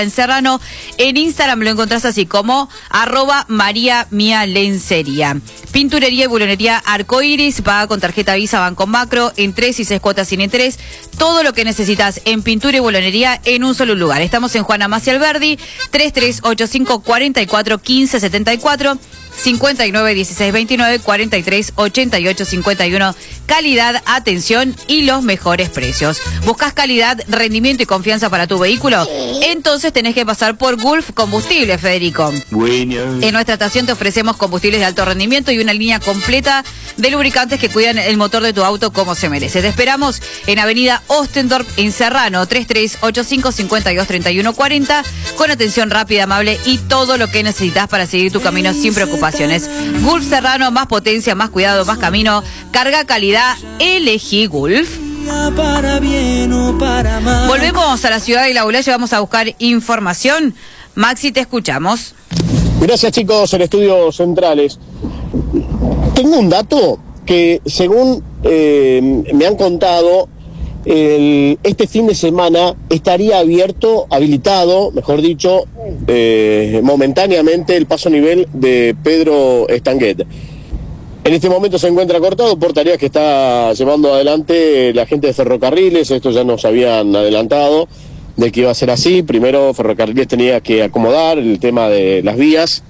En Serrano, en Instagram lo encontrás así como @MariaMiaLencería. Pinturería y bulonería Arcoiris, paga con tarjeta Visa Banco Macro en 3 y 6 cuotas sin interés. Todo lo que necesitas en pintura y bulonería en un solo lugar. Estamos en Juana Maciel Alberdi, 3385 44 15 74, 59 16 29 43 88 51. Calidad, atención y los mejores precios. ¿Buscas calidad, rendimiento y confianza para tu vehículo? Entonces tenés que pasar por Gulf Combustible, Federico. Bueno. En nuestra estación te ofrecemos combustibles de alto rendimiento y una línea completa de lubricantes que cuidan el motor de tu auto como se merece. Te esperamos en Avenida Ostendorf, en Serrano, 3385 52 31 40, con atención rápida, amable y todo lo que necesitas para seguir tu camino sin preocupaciones. Gulf Serrano, más potencia, más cuidado, más camino. Carga calidad, elegí Gulf. Para bien o para mal. Volvemos a la ciudad de La Boulaye, vamos a buscar información. Maxi, te escuchamos. Gracias, chicos, en Estudios Centrales. Tengo un dato que, según me han contado, este fin de semana estaría habilitado, mejor dicho, momentáneamente el paso a nivel de Pedro Estanguet. En este momento se encuentra cortado por tareas que está llevando adelante la gente de Ferrocarriles. Esto ya nos habían adelantado de que iba a ser así. Primero Ferrocarriles tenía que acomodar el tema de las vías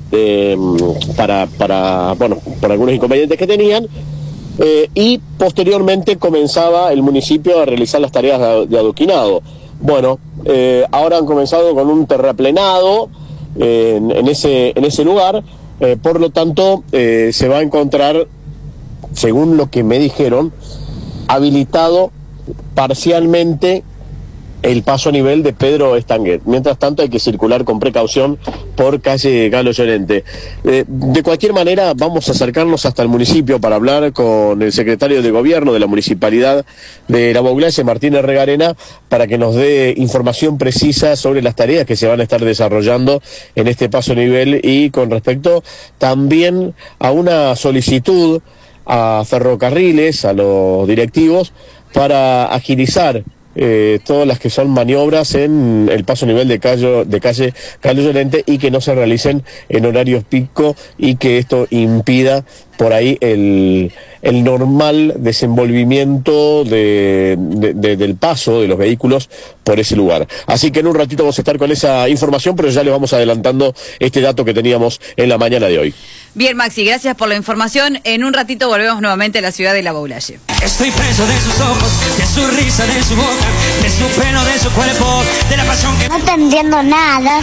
por algunos inconvenientes que tenían, y posteriormente comenzaba el municipio a realizar las tareas de adoquinado. Bueno, ahora han comenzado con un terraplenado en ese lugar. Por lo tanto, se va a encontrar, según lo que me dijeron, habilitado parcialmente el paso a nivel de Pedro Estanguet. Mientras tanto, hay que circular con precaución por calle Galo Llorente. De cualquier manera, vamos a acercarnos hasta el municipio para hablar con el secretario de Gobierno de la Municipalidad de La Boulaye, Martínez Regarena, para que nos dé información precisa sobre las tareas que se van a estar desarrollando en este paso a nivel, y con respecto también a una solicitud a Ferrocarriles, a los directivos, para agilizar todas las que son maniobras en el paso a nivel de calle Carlos Llorente, y que no se realicen en horarios pico, y que esto impida por ahí el normal desenvolvimiento del paso de los vehículos por ese lugar. Así que en un ratito vamos a estar con esa información, pero ya le vamos adelantando este dato que teníamos en la mañana de hoy. Bien, Maxi, gracias por la información. En un ratito volvemos nuevamente a la ciudad de La Boulaye. Estoy preso de sus ojos, de su risa, de su boca, de su pelo, de su cuerpo, de la pasión que... No te entiendo nada.